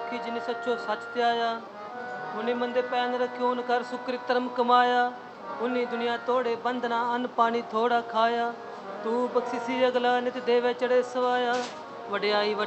ਦੁਖੀ ਜਿਨ ਸੱਚੋ ਸੱਚ ਧਿਆਇਆ। ਉਨੀ ਮੰਦੇ ਪੈਨ ਰੱਖਿਓ ਕਰ ਸੁਕ੍ਰਿਤ ਧਰਮ ਕਮਾਇਆ। ਉਨੀ ਦੁਨੀਆ ਤੋੜੇ ਬੰਧਨਾ ਅੰਨ ਪਾਣੀ ਥੋੜਾ ਖਾਇਆ। ਤੂੰ ਬਖਸ਼ਿਸੀ ਅਗਲਾ ਨਿਤ ਦੇਵੇ ਚੜੇ ਸਵਾਇਆ। ਵਡਿਆਈ